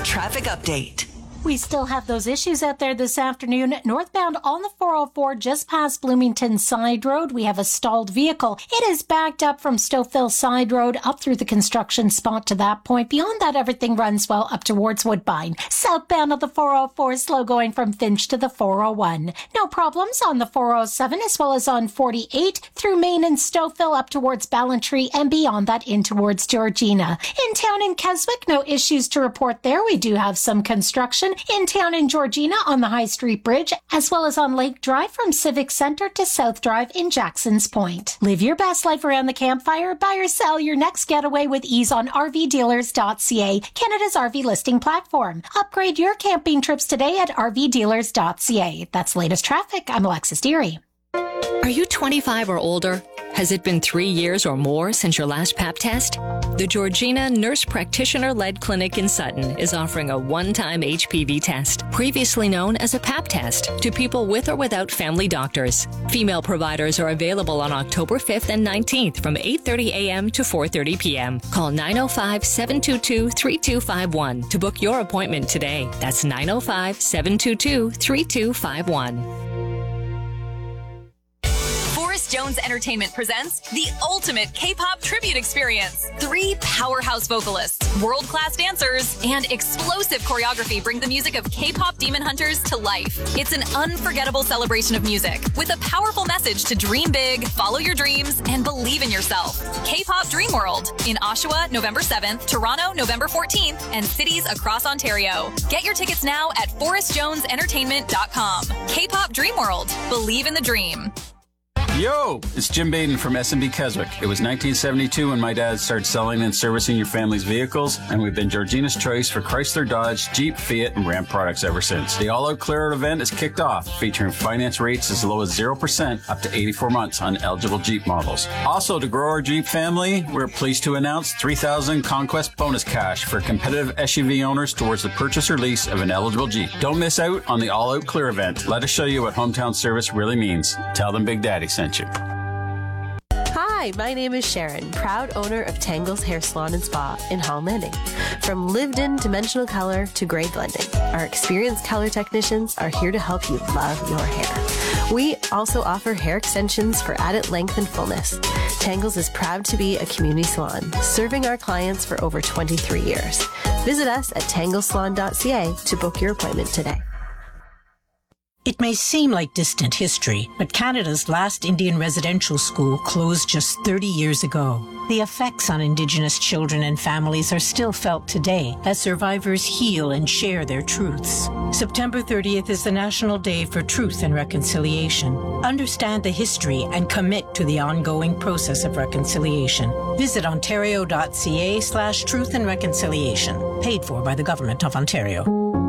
traffic update. We still have those issues out there this afternoon. Northbound on the 404, just past Bloomington Side Road, we have a stalled vehicle. It is backed up from Stouffville Side Road up through the construction spot to that point. Beyond that, everything runs well up towards Woodbine. Southbound of the 404, slow going from Finch to the 401. No problems on the 407 as well as on 48 through Main and Stouffville up towards Ballantree and beyond that in towards Georgina. In town in Keswick, no issues to report there. We do have some construction in town in Georgina on the High Street Bridge, as well as on Lake Drive from Civic Center to South Drive in Jackson's Point. Live your best life around the campfire. Buy or sell your next getaway with ease on RVdealers.ca, Canada's RV listing platform. Upgrade your camping trips today at RVdealers.ca. That's latest traffic. I'm Alexis Deary. Are you 25 or older? Has it been 3 years or more since your last pap test? The Georgina Nurse Practitioner-led clinic in Sutton is offering a one-time HPV test, previously known as a pap test, to people with or without family doctors. Female providers are available on October 5th and 19th from 8:30 a.m. to 4:30 p.m. Call 905-722-3251 to book your appointment today. That's 905-722-3251. Forrest Jones Entertainment presents the ultimate K-pop tribute experience. 3 powerhouse vocalists, world-class dancers, and explosive choreography bring the music of K-pop demon hunters to life. It's an unforgettable celebration of music with a powerful message to dream big, follow your dreams, and believe in yourself. K-pop Dream World in Oshawa, November 7th, Toronto, November 14th, and cities across Ontario. Get your tickets now at forrestjonesentertainment.com. K-pop Dream World. Believe in the dream. Yo, it's Jim Baden from S&B Keswick. It was 1972 when my dad started selling and servicing your family's vehicles, and we've been Georgina's choice for Chrysler, Dodge, Jeep, Fiat, and Ram products ever since. The All Out Clear Out event is kicked off, featuring finance rates as low as 0% up to 84 months on eligible Jeep models. Also, to grow our Jeep family, we're pleased to announce $3,000 Conquest bonus cash for competitive SUV owners towards the purchase or lease of an eligible Jeep. Don't miss out on the All Out Clear event. Let us show you what hometown service really means. Tell them Big Daddy sent you. Hi, my name is Sharon, proud owner of Tangle's Hair Salon and Spa in Holland Landing. From lived-in dimensional color to grade blending, our experienced color technicians are here to help you love your hair. We also offer hair extensions for added length and fullness. Tangle's is proud to be a community salon, serving our clients for over 23 years. Visit us at tanglesalon.ca to book your appointment today. It may seem like distant history, but Canada's last Indian residential school closed just 30 years ago. The effects on Indigenous children and families are still felt today as survivors heal and share their truths. September 30th is the National Day for Truth and Reconciliation. Understand the history and commit to the ongoing process of reconciliation. Visit ontario.ca/truth and reconciliation. Paid for by the Government of Ontario.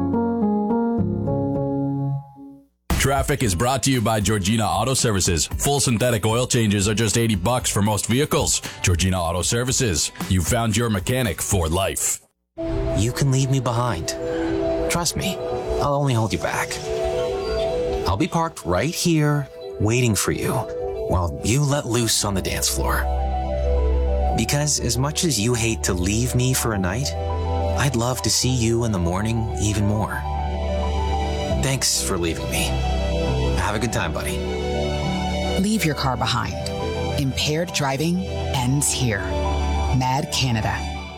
Traffic is brought to you by Georgina Auto Services. Full synthetic oil changes are just $80 for most vehicles. Georgina Auto Services. You found your mechanic for life. You can leave me behind. Trust me, I'll only hold you back. I'll be parked right here, waiting for you, while you let loose on the dance floor. Because as much as you hate to leave me for a night, I'd love to see you in the morning even more. Thanks for leaving me. Have a good time, buddy. Leave your car behind. Impaired driving ends here. Mad Canada.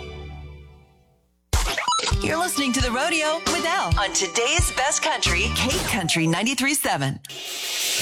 You're listening to The Rodeo with Elle on today's best country, Cape Country 93.7.